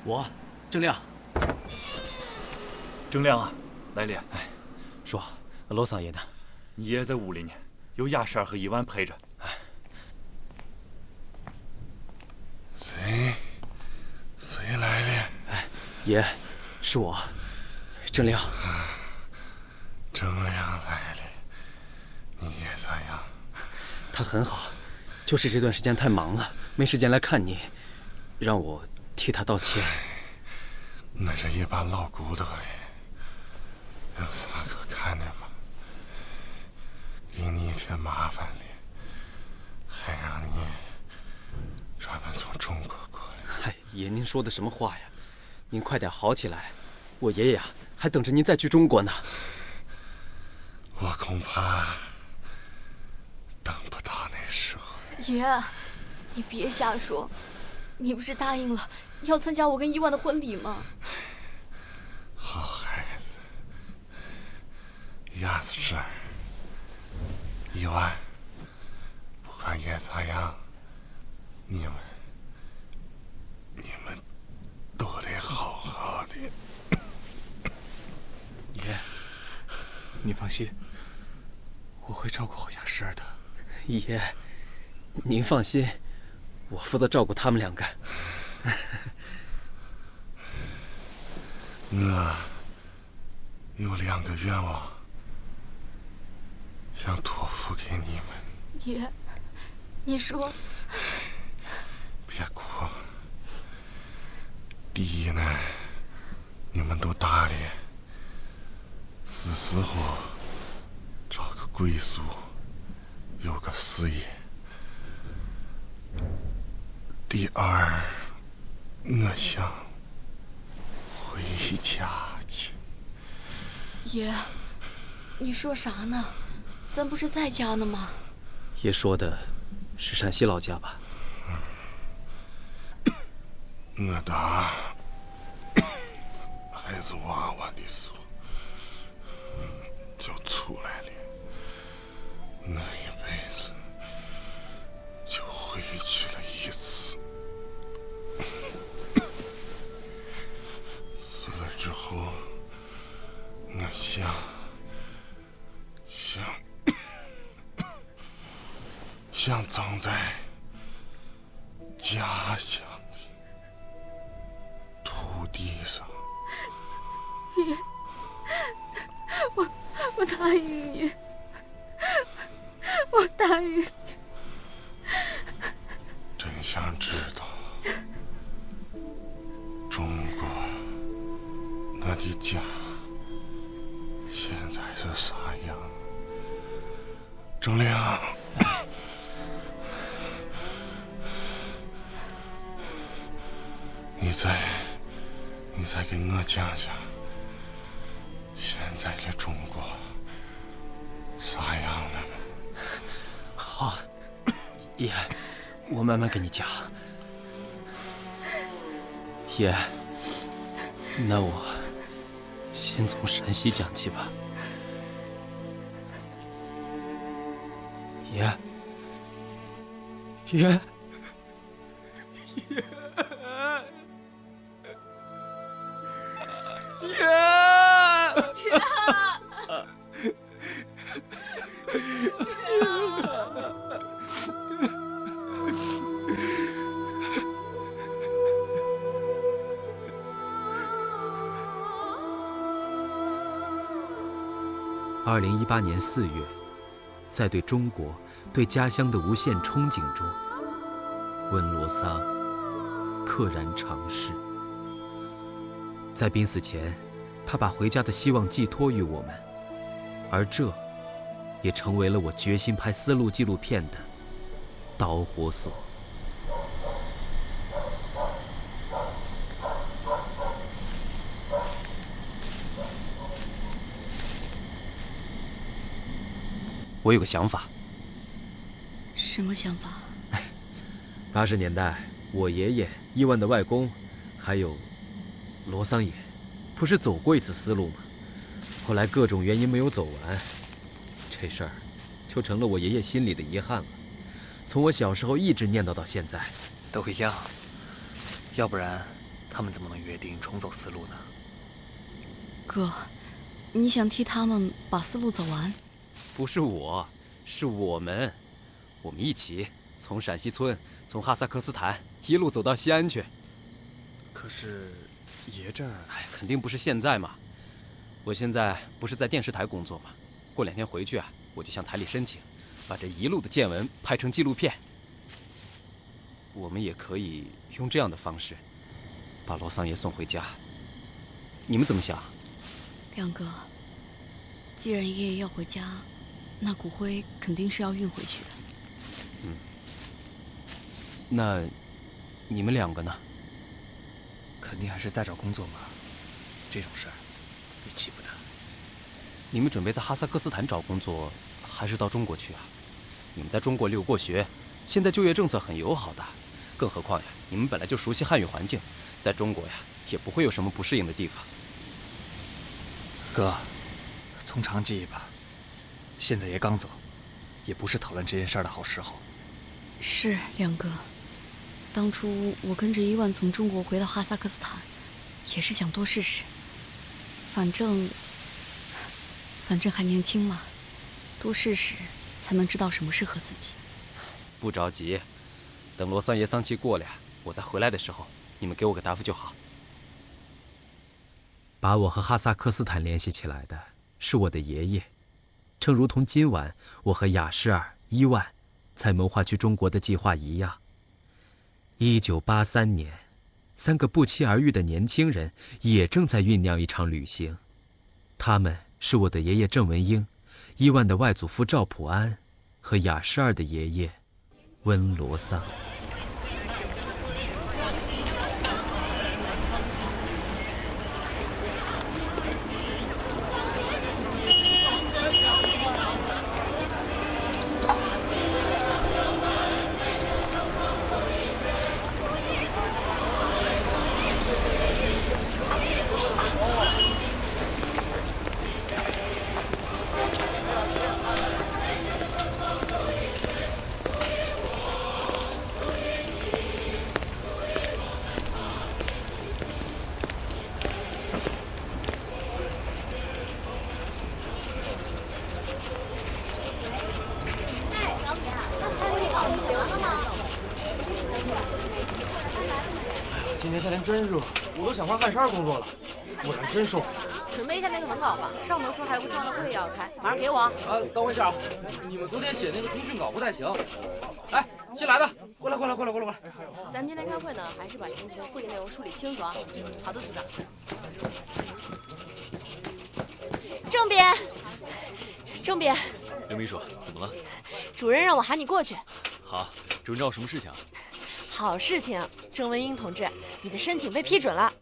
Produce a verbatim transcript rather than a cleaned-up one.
我，郑亮。 郑亮啊，来了。 哎，说，罗桑爷呢？ 你爷在屋里呢，有亚婶和伊万陪着。 哎， 谁？谁来了？ 哎，爷，是我，郑亮。 郑亮来了，你爷咋样？ 他很好，就是这段时间太忙了，没时间来看你，让我替他道歉。 那是一把老骨头嘞，有啥可看的吗？给你添麻烦了，还让你专门从中国过来。 嗨，爷，您说的什么话呀？您快点好起来，我爷爷呀还等着您再去中国呢。 我恐怕等不到那时候。 爷，你别瞎说，你不是答应了要参加我跟伊万的婚礼吗？ 好孩子，亚婶儿，伊万，不管爷咋样，你们，你们都得好好的。 爷，你放心，我会照顾好亚婶儿的。 爷，您放心，我负责照顾他们两个。 我有两个愿望，想托付给你们。 爷，你说。 别哭。第一呢，你们都大了，是时候找个归宿，有个事业。第二，我想回家去。 爷，你说啥呢？咱不是在家呢吗？ 爷说的是陕西老家吧？ 我打孩子娃娃的时候就出来了，我一辈子就回去了一次。死了之后，我想想想葬在家乡的土地上。 爷，我我答应你，我答应你。 真想知道中国我的家现在是啥样？郑亮，你再你再给我讲讲现在的中国啥样了吗？ 好，爷，我慢慢跟你讲。爷，那我先从陕西讲起吧。爷，爷，爷，爷。二零一八年四月，在对中国、对家乡的无限憧憬中，温罗桑溘然长逝。在濒死前，他把回家的希望寄托于我们，而这也成为了我决心拍丝路纪录片的导火索。我有个想法。 什么想法？ 八十年代，我爷爷、伊万的外公，还有罗桑爷，不是走过一次丝路吗？后来各种原因没有走完，这事儿就成了我爷爷心里的遗憾了。从我小时候一直念叨到现在。 都一样，要不然他们怎么能约定重走丝路呢？ 哥，你想替他们把丝路走完？ 不是我，是我们，我们一起从陕西村，从哈萨克斯坦一路走到西安去。 可是爷这儿…… 哎，肯定不是现在嘛。我现在不是在电视台工作吗？过两天回去啊，我就向台里申请，把这一路的见闻拍成纪录片。我们也可以用这样的方式，把罗桑爷送回家。你们怎么想？ 亮哥，既然爷爷要回家，那骨灰肯定是要运回去的。 嗯，那你们两个呢？ 肯定还是再找工作嘛，这种事儿也急不得。 你们准备在哈萨克斯坦找工作，还是到中国去啊？你们在中国留过学，现在就业政策很友好的，更何况呀，你们本来就熟悉汉语环境，在中国呀也不会有什么不适应的地方。 哥，从长计议吧，现在爷刚走，也不是讨论这件事儿的好时候。 是亮哥，当初我跟着伊万从中国回到哈萨克斯坦，也是想多试试。反正，反正还年轻嘛，多试试才能知道什么适合自己。 不着急，等罗三爷丧期过了，我再回来的时候，你们给我个答复就好。把我和哈萨克斯坦联系起来的是我的爷爷，正如同今晚我和雅什尔、伊万在谋划去中国的计划一样。一九八三年，三个不期而遇的年轻人也正在酝酿一场旅行。他们是我的爷爷郑文英，伊万的外祖父赵普安和雅什尔的爷爷温罗桑。 今年夏天真热，我都想换汗衫工作了，不然真受不了。 准备一下那个文稿吧，上头说还有个重要的会议要开，马上给我。 啊，等我一下啊，你们昨天写那个通讯稿不太行。哎，新来的，过来过来过来过来过来。 咱们今天开会呢，还是把今天的会议内容梳理清楚啊。好的，组长。郑编，郑编， 刘秘书，怎么了？ 主任让我喊你过去。 好，主任找我什么事情啊？ 好事情，郑文英同志，你的申请被批准了。